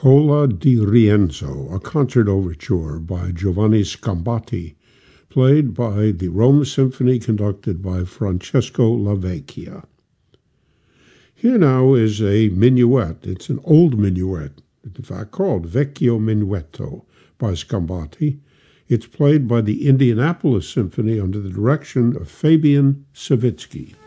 Cola di Rienzo, a concert overture by Giovanni Scambati, played by the Rome Symphony conducted by Francesco Lavecchia. Here now is a minuet. It's an old minuet, in fact called Vecchio Minuetto by Scambati. It's played by the Indianapolis Symphony under the direction of Fabian Savitsky.